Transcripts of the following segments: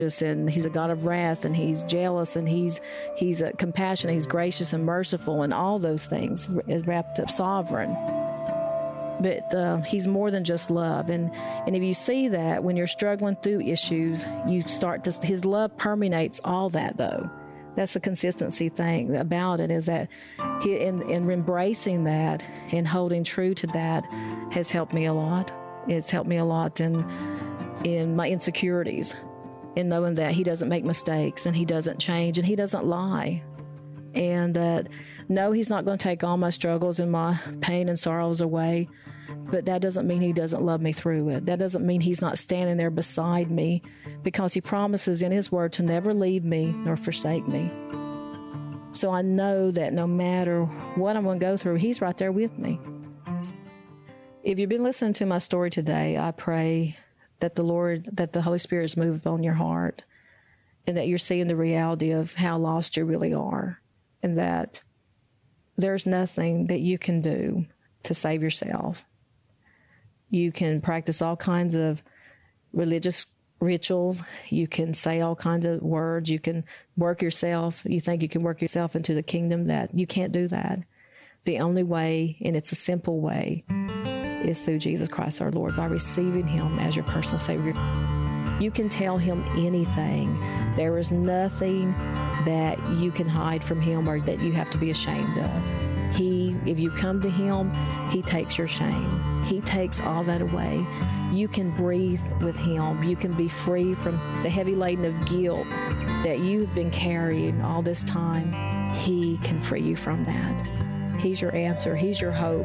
and he's a God of wrath, and he's jealous, and he's compassionate, he's gracious and merciful, and all those things is wrapped up, sovereign. But he's more than just love. And if you see that when you're struggling through issues, you start to, his love permeates all that, though. That's the consistency thing about it, is that in embracing that and holding true to that has helped me a lot. It's helped me a lot in my insecurities, in knowing that he doesn't make mistakes, and he doesn't change, and he doesn't lie. And no, he's not going to take all my struggles and my pain and sorrows away, but that doesn't mean he doesn't love me through it. That doesn't mean he's not standing there beside me, because he promises in his word to never leave me nor forsake me. So I know that no matter what I'm going to go through, he's right there with me. If you've been listening to my story today, I pray that the Holy Spirit has moved on your heart, and that you're seeing the reality of how lost you really are, and that there's nothing that you can do to save yourself. You can practice all kinds of religious rituals. You can say all kinds of words. You can work yourself. You think you can work yourself into the kingdom. That you can't do that. The only way, and it's a simple way, is through Jesus Christ our Lord, by receiving him as your personal Savior. You can tell him anything. There is nothing that you can hide from him or that you have to be ashamed of. If you come to him, he takes your shame. He takes all that away. You can breathe with him. You can be free from the heavy laden of guilt that you've been carrying all this time. He can free you from that. He's your answer. He's your hope.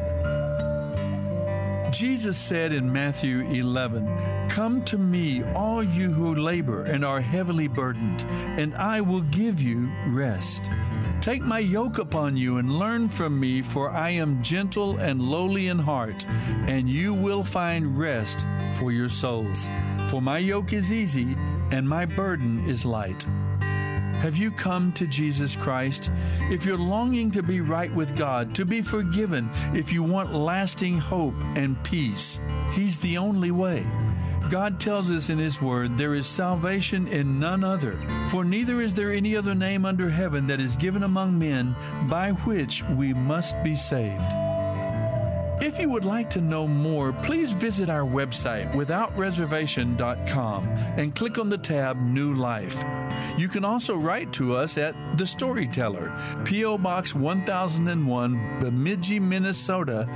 Jesus said in Matthew 11, "Come to me, all you who labor and are heavily burdened, and I will give you rest. Take my yoke upon you and learn from me, for I am gentle and lowly in heart, and you will find rest for your souls. For my yoke is easy and my burden is light." Have you come to Jesus Christ? If you're longing to be right with God, to be forgiven, if you want lasting hope and peace, He's the only way. God tells us in His Word, there is salvation in none other, for neither is there any other name under heaven that is given among men by which we must be saved. If you would like to know more, please visit our website, withoutreservation.com, and click on the tab New Life. You can also write to us at The Storyteller, P.O. Box 1001, Bemidji, Minnesota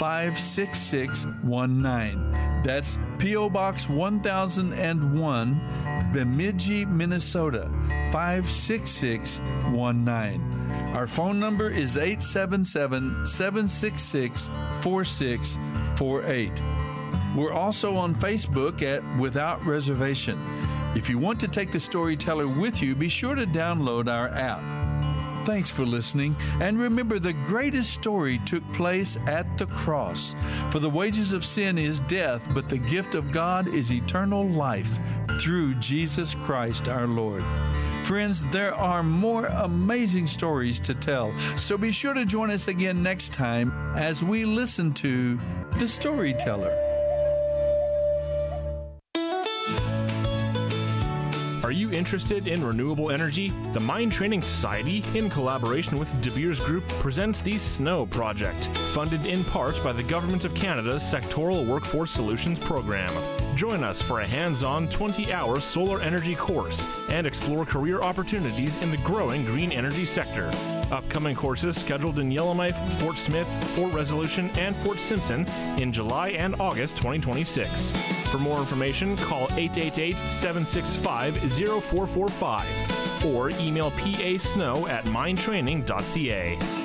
56619. That's P.O. Box 1001, Bemidji, Minnesota 56619. Our phone number is 877-766-4648. We're also on Facebook at Without Reservation. If you want to take The Storyteller with you, be sure to download our app. Thanks for listening, and remember, the greatest story took place at the cross. For the wages of sin is death, but the gift of God is eternal life through Jesus Christ our Lord. Friends, there are more amazing stories to tell, so be sure to join us again next time as we listen to The Storyteller. Are you interested in renewable energy? The Mind Training Society, in collaboration with De Beers Group, presents the SNOW Project, funded in part by the Government of Canada's Sectoral Workforce Solutions Program. Join us for a hands-on 20-hour solar energy course and explore career opportunities in the growing green energy sector. Upcoming courses scheduled in Yellowknife, Fort Smith, Fort Resolution, and Fort Simpson in July and August 2026. For more information, call 888-765-0445 or email pasnow@mindtraining.ca.